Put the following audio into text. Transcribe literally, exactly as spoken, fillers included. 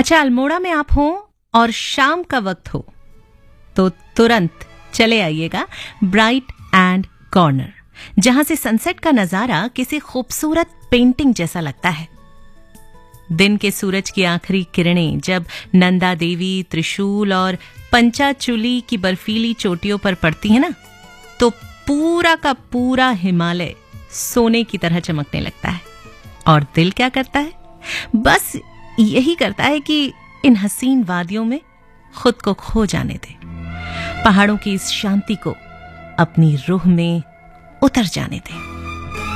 अच्छा, अल्मोड़ा में आप हो और शाम का वक्त हो तो तुरंत चले आइएगा ब्राइट एंड कॉर्नर, जहां से सनसेट का नजारा किसी खूबसूरत पेंटिंग जैसा लगता है। दिन के सूरज की आखिरी किरणें जब नंदा देवी, त्रिशूल और पंचाचूली की बर्फीली चोटियों पर पड़ती है ना, तो पूरा का पूरा हिमालय सोने की तरह चमकने लगता है। और दिल क्या करता है? बस यही करता है कि इन हसीन वादियों में खुद को खो जाने दे, पहाड़ों की इस शांति को अपनी रूह में उतर जाने दे।